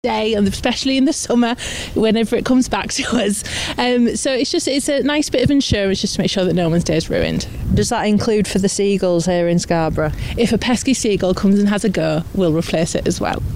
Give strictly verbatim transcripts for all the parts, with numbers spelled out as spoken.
day, and especially in the summer whenever it comes back to us. Um, so it's just it's a nice bit of insurance just to make sure that no one's day is ruined. Does that include for the seagulls here in Scarborough? If a pesky seagull comes and has a go, we'll replace it as well.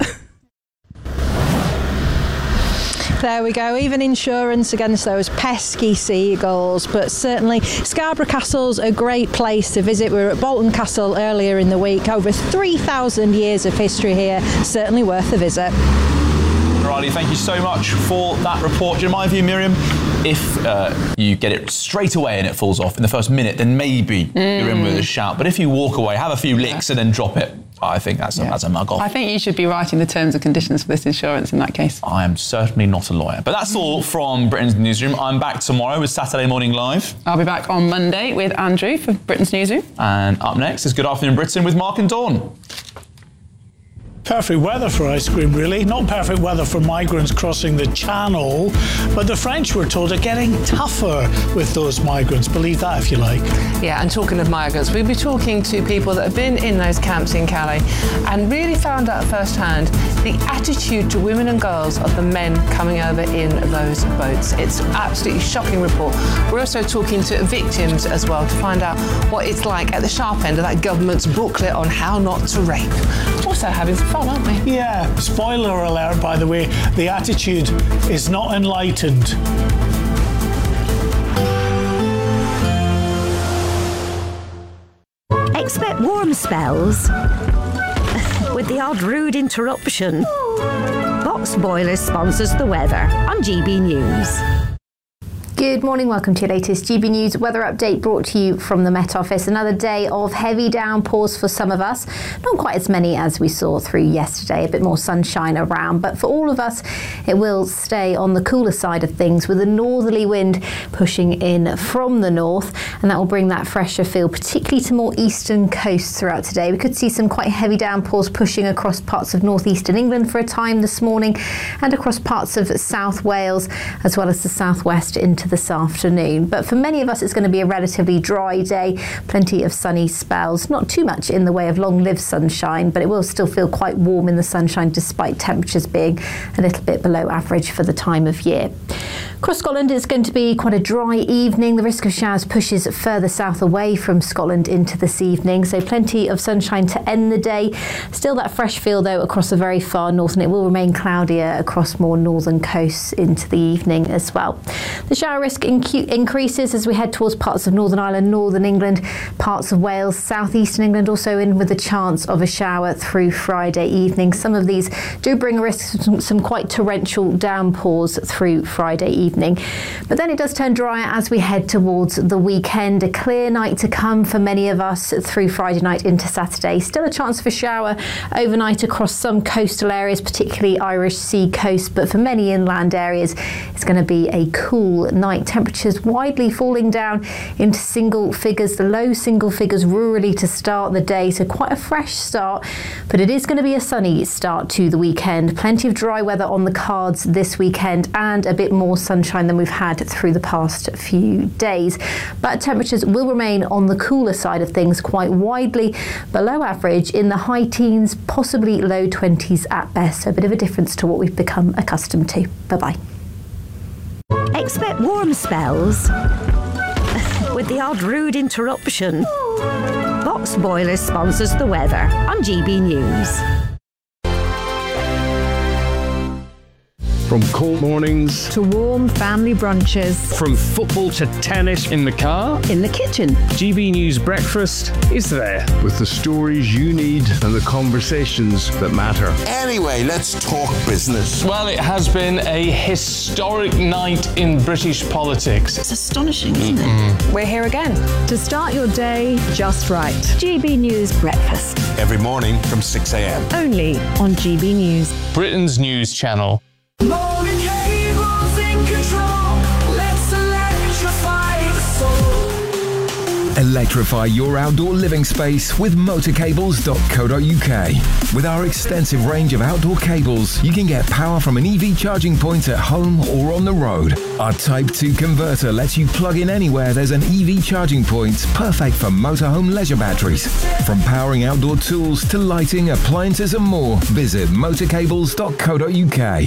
There we go, even insurance against those pesky seagulls. But certainly Scarborough Castle's a great place to visit. We were at Bolton Castle earlier in the week. Over three thousand years of history here, certainly worth a visit. Riley, thank you so much for that report. Do you mind, Miriam? If uh, you get it straight away and it falls off in the first minute, then maybe mm. you're in with a shout. But if you walk away, have a few licks and then drop it, I think that's, yeah. a, that's a mug off. I think you should be writing the terms and conditions for this insurance in that case. I am certainly not a lawyer. But that's all from Britain's Newsroom. I'm back tomorrow with Saturday Morning Live. I'll be back on Monday with Andrew for Britain's Newsroom. And up next is Good Afternoon Britain with Mark and Dawn. Perfect weather for ice cream, really. Not perfect weather for migrants crossing the Channel, but the French, we're told, are getting tougher with those migrants. Believe that if you like. Yeah, and talking of migrants, we'll be talking to people that have been in those camps in Calais and really found out firsthand the attitude to women and girls of the men coming over in those boats. It's an absolutely shocking report. We're also talking to victims as well to find out what it's like at the sharp end of that government's booklet on how not to rape. Also having some fun, aren't we? Yeah, spoiler alert, by the way, the attitude is not enlightened. Expect warm spells with the odd rude interruption. Box Boilers sponsors the weather on G B News. Good morning, welcome to your latest G B News weather update brought to you from the Met Office. Another day of heavy downpours for some of us. Not quite as many as we saw through yesterday, a bit more sunshine around, but for all of us it will stay on the cooler side of things with a northerly wind pushing in from the north, and that will bring that fresher feel particularly to more eastern coasts throughout today. We could see some quite heavy downpours pushing across parts of northeastern England for a time this morning and across parts of South Wales as well as the southwest into this afternoon. But for many of us it's going to be a relatively dry day, plenty of sunny spells, not too much in the way of long-lived sunshine, but it will still feel quite warm in the sunshine despite temperatures being a little bit below average for the time of year. Across Scotland it's going to be quite a dry evening. The risk of showers pushes further south away from Scotland into this evening, so plenty of sunshine to end the day. Still that fresh feel though across the very far north, and it will remain cloudier across more northern coasts into the evening as well. The shower risk inc- increases as we head towards parts of Northern Ireland, Northern England, parts of Wales, southeastern England also in with a chance of a shower through Friday evening. Some of these do bring a risk of some, some quite torrential downpours through Friday evening. But then it does turn drier as we head towards the weekend. A clear night to come for many of us through Friday night into Saturday. Still a chance for shower overnight across some coastal areas, particularly Irish Sea coast, but for many inland areas it's going to be a cool night. Temperatures widely falling down into single figures, the low single figures rurally to start the day, so quite a fresh start, but it is going to be a sunny start to the weekend. Plenty of dry weather on the cards this weekend and a bit more sunshine than we've had through the past few days, but temperatures will remain on the cooler side of things, quite widely below average in the high teens, possibly low twenties at best, so a bit of a difference to what we've become accustomed to. Bye-bye. Expect warm spells with the odd rude interruption. Box Boilers sponsors the weather on G B News. From cold mornings to warm family brunches, from football to tennis, in the car, in the kitchen, G B News Breakfast is there with the stories you need and the conversations that matter. Anyway, let's talk business. Well, it has been a historic night in British politics. It's astonishing, isn't mm-hmm. it? We're here again to start your day just right. G B News Breakfast every morning from six a.m. only on G B News, Britain's news channel. Morning cables in control. Let's electrify the soul. Electrify your outdoor living space with motor cables dot co dot U K. With our extensive range of outdoor cables, you can get power from an E V charging point at home or on the road. Our Type two converter lets you plug in anywhere there's an E V charging point, perfect for motorhome leisure batteries. From powering outdoor tools to lighting, appliances and more, visit motor cables dot co dot U K.